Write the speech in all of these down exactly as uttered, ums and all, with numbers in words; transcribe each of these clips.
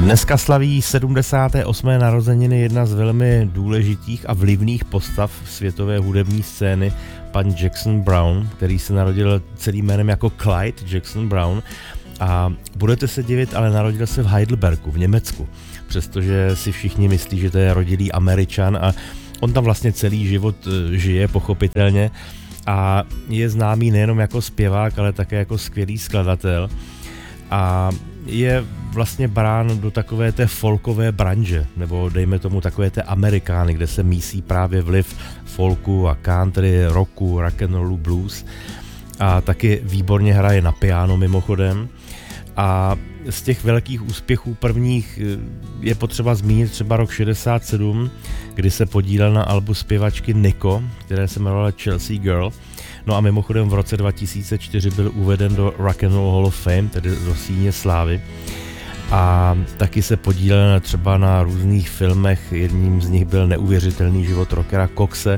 Dneska slaví sedmdesáté osmé narozeniny jedna z velmi důležitých a vlivných postav světové hudební scény, pan Jackson Browne, který se narodil celým jménem jako Clyde Jackson Browne. A budete se divit, ale narodil se v Heidelbergu v Německu, přestože si všichni myslí, že to je rodilý Američan, a on tam vlastně celý život žije, pochopitelně, a je známý nejenom jako zpěvák, ale také jako skvělý skladatel, a je vlastně brán do takové té folkové branže, nebo dejme tomu takové té Amerikány, kde se mísí právě vliv folku a country, rocku, rock and rollu, blues, a taky výborně hraje na piano mimochodem. A z těch velkých úspěchů prvních je potřeba zmínit třeba rok šedesát sedm, kdy se podílel na albu zpěvačky Nico, které se jmenovalo Chelsea Girl. No a mimochodem v roce dva tisíce čtyři byl uveden do Rock and Roll Hall of Fame, tedy do síně slávy. A taky se podílel třeba na různých filmech, jedním z nich byl Neuvěřitelný život rockera Coxe,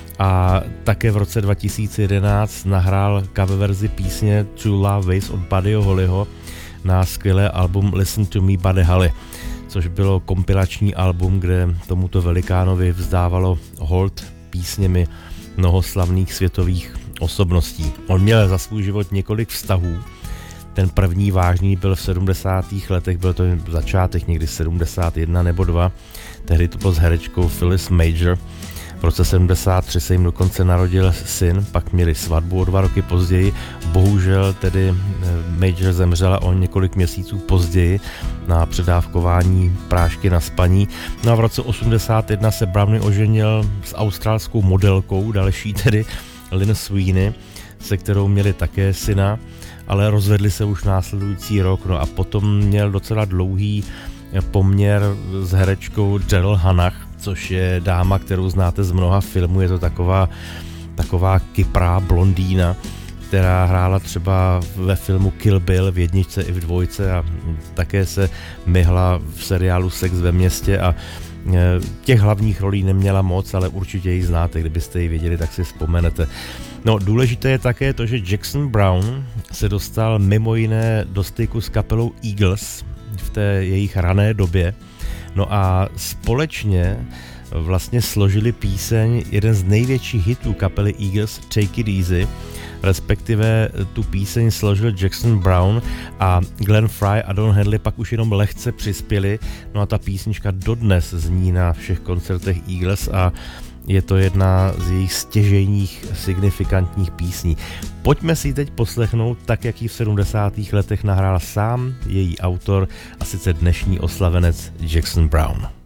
a také v roce dva tisíce jedenáct nahrál cover verzi písně True Love Waits od Buddyho Hollyho na skvělé album Listen to Me Buddy Holly, což bylo kompilační album, kde tomuto velikánovi vzdávalo hold písněmi mnoho slavných světových osobností. On měl za svůj život několik vztahů. Ten první vážný byl v sedmdesátých letech, byl to začátek někdy sedmdesát jedna nebo dva. Tehdy to bylo s herečkou Phyllis Major. V roce sedmdesát tři se jim dokonce narodil syn, pak měli svatbu o dva roky později. Bohužel tedy Major zemřela o několik měsíců později na předávkování prášky na spaní. No a v roce osmdesát jedna se Browne oženil s australskou modelkou, další tedy Lynn Sweeney, se kterou měli také syna, ale rozvedli se už následující rok. No a potom měl docela dlouhý poměr s herečkou Daryl Hannah, což je dáma, kterou znáte z mnoha filmů. Je to taková, taková kyprá blondýna, která hrála třeba ve filmu Kill Bill v jedničce i v dvojce, a také se myhla v seriálu Sex ve městě, a těch hlavních rolí neměla moc, ale určitě ji znáte, kdybyste ji věděli, tak si vzpomenete. No, důležité je také to, že Jackson Browne se dostal mimo jiné do styku s kapelou Eagles v té jejich rané době. No a společně vlastně složili píseň, jeden z největších hitů kapely Eagles, Take It Easy, respektive tu píseň složil Jackson Browne a Glenn Frey a Don Henley pak už jenom lehce přispěli. No a ta písnička dodnes zní na všech koncertech Eagles a je to jedna z jejich stěžejních signifikantních písní. Pojďme si ji teď poslechnout tak, jak ji v sedmdesátých letech nahrál sám její autor, a sice dnešní oslavenec Jackson Browne.